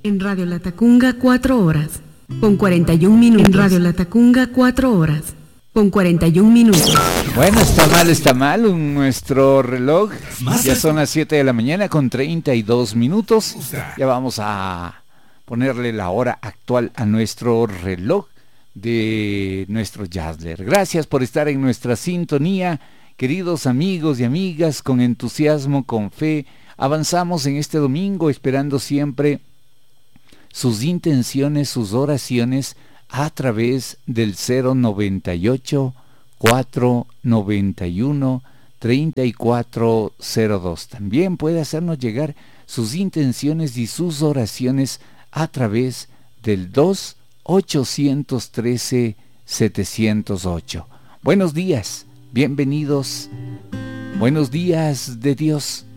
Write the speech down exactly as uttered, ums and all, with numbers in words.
En Radio Latacunga, cuatro horas, con cuarenta y un minutos. En Radio Latacunga, cuatro horas, con cuarenta y un minutos. Bueno, está mal, está mal un, nuestro reloj. Ya son las siete de la mañana con treinta y dos minutos. Ya vamos a ponerle la hora actual a nuestro reloj de nuestro Jazzler. Gracias por estar en nuestra sintonía, queridos amigos y amigas. Con entusiasmo, con fe, avanzamos en este domingo, esperando siempre sus intenciones, sus oraciones a través del cero noventa y ocho, cuatro noventa y uno, treinta y cuatro cero dos. También puede hacernos llegar sus intenciones y sus oraciones a través del dos ochocientos trece setecientos ocho. Buenos días, bienvenidos. Buenos días de Dios.